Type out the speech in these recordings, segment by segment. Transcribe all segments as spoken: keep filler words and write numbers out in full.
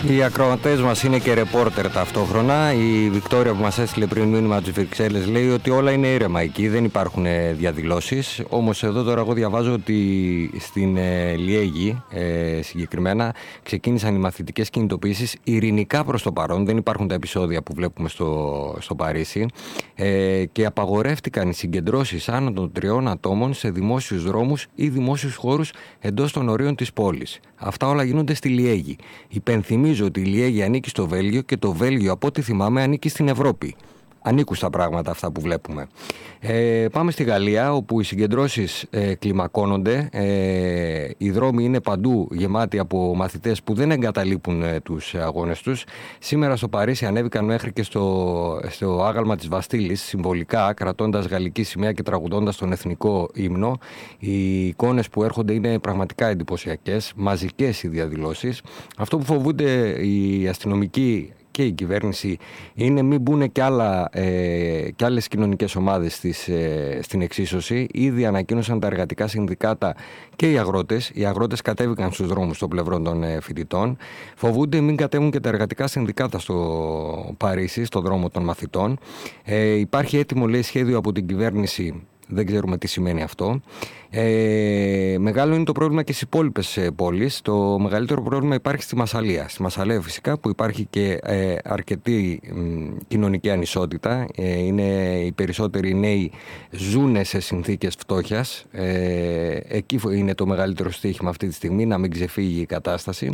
Οι ακροατές μας είναι και ρεπόρτερ ταυτόχρονα. Η Βικτόρια που μας έστειλε πριν μήνυμα από τις Βρυξέλλες λέει ότι όλα είναι ήρεμα εκεί, δεν υπάρχουν διαδηλώσεις. Όμως εδώ τώρα εγώ διαβάζω ότι στην ε, Λιέγη ε, συγκεκριμένα ξεκίνησαν οι μαθητικές κινητοποιήσεις ειρηνικά προς το παρόν. Δεν υπάρχουν τα επεισόδια που βλέπουμε στο, στο Παρίσι ε, και απαγορεύτηκαν οι συγκεντρώσεις άνω των τριών ατόμων σε δημόσιους δρόμους ή δημόσιους χώρους εντός των ορίων της πόλης. Αυτά όλα γίνονται στη Λιέγη. Υπενθυμίζω ότι η Λιέγη ανήκει στο Βέλγιο και το Βέλγιο, από ό,τι θυμάμαι, ανήκει στην Ευρώπη. Ανήκουν στα πράγματα αυτά που βλέπουμε. Ε, πάμε στη Γαλλία, όπου οι συγκεντρώσεις ε, κλιμακώνονται. Ε, οι δρόμοι είναι παντού γεμάτοι από μαθητές που δεν εγκαταλείπουν ε, τους αγώνες τους. Σήμερα στο Παρίσι ανέβηκαν μέχρι και στο, στο άγαλμα της Βαστίλης, συμβολικά, κρατώντας γαλλική σημαία και τραγουδώντας τον εθνικό ύμνο. Οι εικόνες που έρχονται είναι πραγματικά εντυπωσιακές, μαζικές οι διαδηλώσεις. Αυτό που φοβούνται οι αστυνομικοί και η κυβέρνηση είναι μην μπουν και, άλλα, ε, και άλλες κοινωνικές ομάδες στις, ε, στην εξίσωση. Ήδη ανακοίνωσαν τα εργατικά συνδικάτα και οι αγρότες. Οι αγρότες κατέβηκαν στους δρόμους στο πλευρό των ε, φοιτητών. Φοβούνται μην κατέβουν και τα εργατικά συνδικάτα στο Παρίσι, στο δρόμο των μαθητών. Ε, υπάρχει έτοιμο, λέει, σχέδιο από την κυβέρνηση. Δεν ξέρουμε τι σημαίνει αυτό. Ε, μεγάλο είναι το πρόβλημα και στις υπόλοιπες πόλεις. Το μεγαλύτερο πρόβλημα υπάρχει στη Μασσαλία. Στη Μασσαλία φυσικά, που υπάρχει και ε, αρκετή μ, κοινωνική ανισότητα. Ε, είναι, οι περισσότεροι νέοι ζουν σε συνθήκες φτώχειας. Ε, εκεί είναι το μεγαλύτερο στοίχημα αυτή τη στιγμή, να μην ξεφύγει η κατάσταση.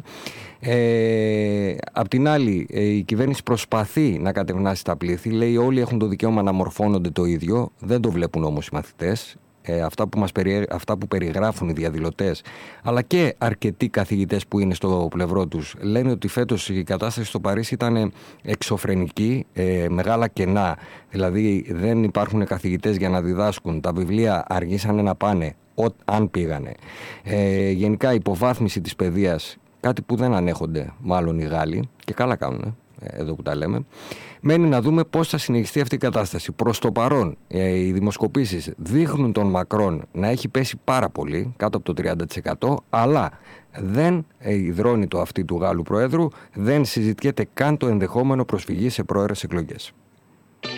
Ε, απ' την άλλη, η κυβέρνηση προσπαθεί να κατευνάσει τα πλήθη. Λέει όλοι έχουν το δικαίωμα να μορφώνονται το ίδιο. Δεν το βλέπουν όμως οι μαθητές. Ε, αυτά, που μας περι... αυτά που περιγράφουν οι διαδηλωτές, αλλά και αρκετοί καθηγητές που είναι στο πλευρό τους, λένε ότι φέτος η κατάσταση στο Παρίσι ήταν εξωφρενική, ε, μεγάλα κενά. Δηλαδή δεν υπάρχουν καθηγητές για να διδάσκουν. Τα βιβλία αργήσανε να πάνε, ό, αν πήγανε. Ε, γενικά υποβάθμιση της παιδείας, κάτι που δεν ανέχονται μάλλον οι Γάλλοι, και καλά κάνουν εδώ που τα λέμε. Μένει να δούμε πώς θα συνεχιστεί αυτή η κατάσταση. Προς το παρόν, οι δημοσκοπήσεις δείχνουν τον Μακρόν να έχει πέσει πάρα πολύ, κάτω από το τριάντα τοις εκατό, αλλά δεν υδρώνει το αυτί του Γάλλου Προέδρου, δεν συζητιέται καν το ενδεχόμενο προσφυγή σε πρόωρες εκλογές.